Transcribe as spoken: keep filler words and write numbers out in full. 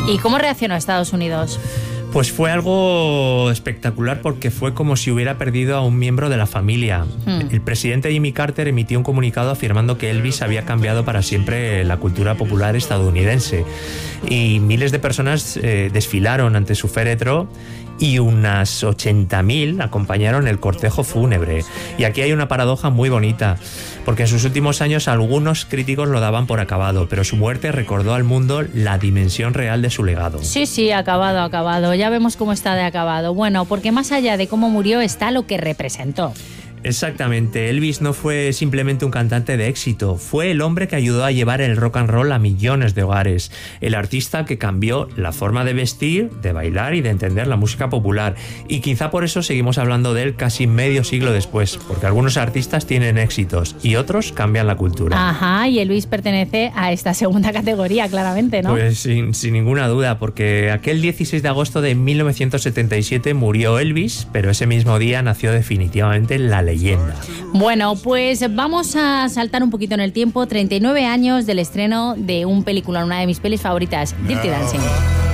¿Y cómo reaccionó Estados Unidos? Pues fue algo espectacular porque fue como si hubiera perdido a un miembro de la familia. Hmm. El presidente Jimmy Carter emitió un comunicado afirmando que Elvis había cambiado para siempre la cultura popular estadounidense. Y miles de personas eh, desfilaron ante su féretro y unas ochenta mil acompañaron el cortejo fúnebre. Y aquí hay una paradoja muy bonita, porque en sus últimos años algunos críticos lo daban por acabado, pero su muerte recordó al mundo la dimensión real de su legado. Sí, sí, acabado, acabado. Ya vemos cómo está de acabado. Bueno, porque más allá de cómo murió está lo que representó. Exactamente, Elvis no fue simplemente un cantante de éxito, fue el hombre que ayudó a llevar el rock and roll a millones de hogares, el artista que cambió la forma de vestir, de bailar y de entender la música popular. Y quizá por eso seguimos hablando de él casi medio siglo después, porque algunos artistas tienen éxitos y otros cambian la cultura. Ajá, y Elvis pertenece a esta segunda categoría, claramente, ¿no? Pues sin, sin ninguna duda, porque aquel dieciséis de agosto de mil novecientos setenta y siete murió Elvis, pero ese mismo día nació definitivamente la leyenda. Bueno, pues vamos a saltar un poquito en el tiempo. treinta y nueve años del estreno de un película, una de mis pelis favoritas, Dirty Dancing.